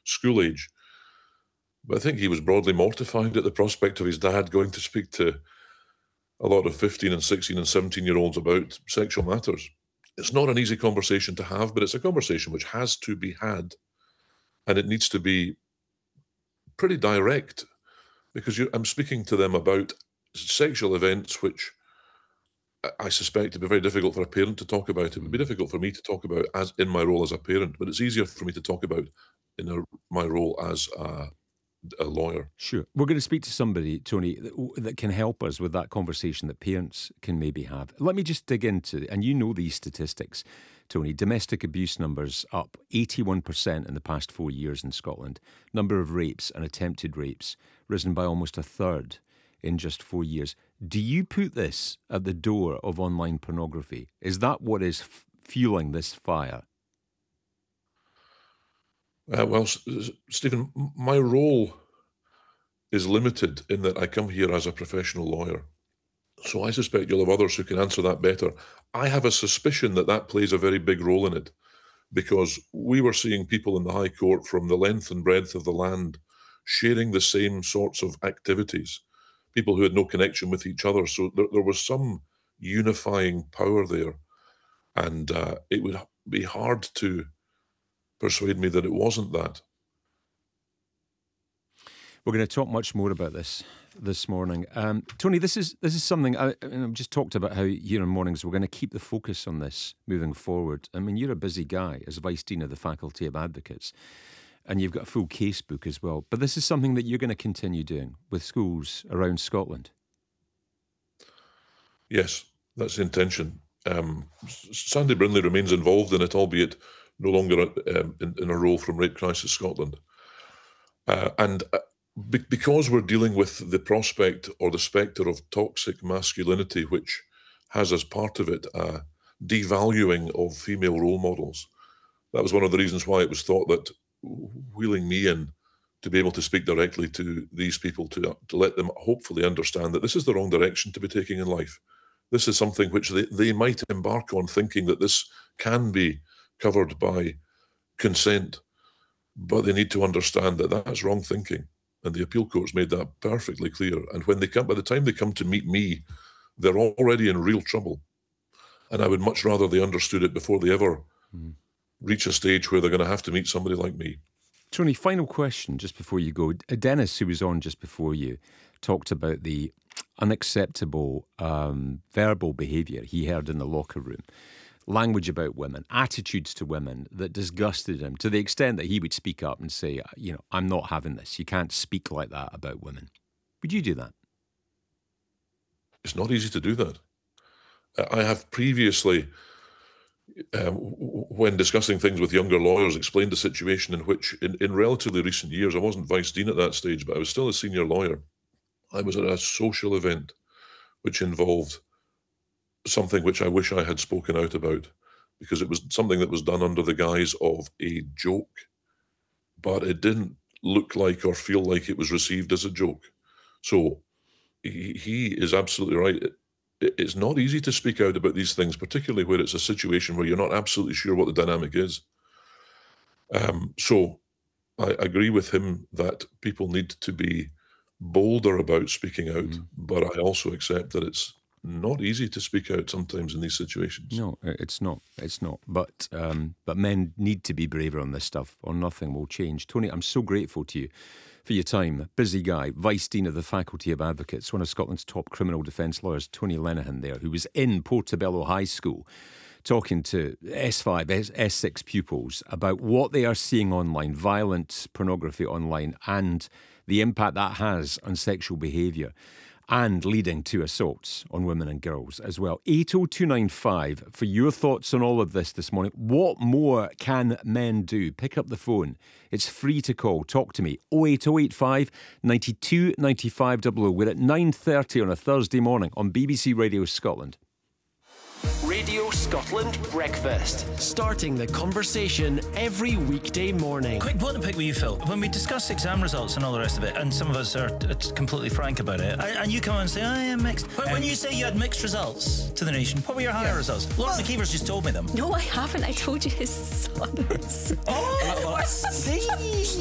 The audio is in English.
school age. But I think he was broadly mortified at the prospect of his dad going to speak to a lot of 15 and 16 and 17-year-olds about sexual matters. It's not an easy conversation to have, but it's a conversation which has to be had, and it needs to be pretty direct, because I'm speaking to them about sexual events which I suspect it'd be very difficult for a parent to talk about. It would be difficult for me to talk about as in my role as a parent, but it's easier for me to talk about in my role as a lawyer. Sure. We're going to speak to somebody, Tony, that can help us with that conversation that parents can maybe have. Let me just dig into, and you know these statistics, Tony, domestic abuse numbers up 81% in the past 4 years in Scotland. Number of rapes and attempted rapes risen by almost a third in just 4 years. Do you put this at the door of online pornography? Is that what is fueling this fire? Well, Stephen, my role is limited in that I come here as a professional lawyer. So I suspect you'll have others who can answer that better. I have a suspicion that that plays a very big role in it, because we were seeing people in the High Court from the length and breadth of the land sharing the same sorts of activities, people who had no connection with each other. So there was some unifying power there. And it would be hard to persuade me that it wasn't that. We're going to talk much more about this morning. Tony, this is something, I've just talked about how here in Mornings we're going to keep the focus on this moving forward. I mean, you're a busy guy as Vice Dean of the Faculty of Advocates, and you've got a full case book as well. But this is something that you're going to continue doing with schools around Scotland. Yes, that's the intention. Sandy Brindley remains involved in it, albeit no longer in a role from Rape Crisis Scotland. Because we're dealing with the prospect or the spectre of toxic masculinity, which has as part of it a devaluing of female role models, that was one of the reasons why it was thought that wheeling me in to be able to speak directly to these people, to let them hopefully understand that this is the wrong direction to be taking in life. This is something which they might embark on thinking that this can be covered by consent, but they need to understand that that's wrong thinking. And the appeal court's made that perfectly clear. And when by the time they come to meet me, they're already in real trouble. And I would much rather they understood it before they ever reach a stage where they're going to have to meet somebody like me. Tony, final question just before you go. Dennis, who was on just before you, talked about the unacceptable verbal behaviour he heard in the locker room. Language about women, attitudes to women that disgusted him to the extent that he would speak up and say, I'm not having this. You can't speak like that about women. Would you do that? It's not easy to do that. I have previously, when discussing things with younger lawyers, explained a situation in which, in relatively recent years, I wasn't Vice Dean at that stage, but I was still a senior lawyer. I was at a social event which involved something which I wish I had spoken out about, because it was something that was done under the guise of a joke, but it didn't look like or feel like it was received as a joke. So he is absolutely right. It's not easy to speak out about these things, particularly where it's a situation where you're not absolutely sure what the dynamic is. So I agree with him that people need to be bolder about speaking out, but I also accept that it's not easy to speak out sometimes in these situations. No, it's not. But men need to be braver on this stuff, or nothing will change. Tony, I'm so grateful to you for your time. Busy guy, Vice Dean of the Faculty of Advocates, one of Scotland's top criminal defence lawyers, Tony Lenihan there, who was in Portobello High School talking to S5, S6 pupils about what they are seeing online, violent pornography online, and the impact that has on sexual behaviour, and leading to assaults on women and girls as well. 80295 for your thoughts on all of this morning. What more can men do? Pick up the phone. It's free to call. Talk to me. 08085 92 95 00. We're at 9:30 on a Thursday morning on BBC Radio Scotland. Radio Scotland Breakfast. Starting the conversation every weekday morning. Quick bone to pick with you, Phil. When we discuss exam results and all the rest of it, and some of us are completely frank about it, and you come on and say, I am mixed. But when you say you had mixed results to the nation, what were your higher results? Laura McKeever's just told me them. No, I haven't. I told you his sons. Oh, see?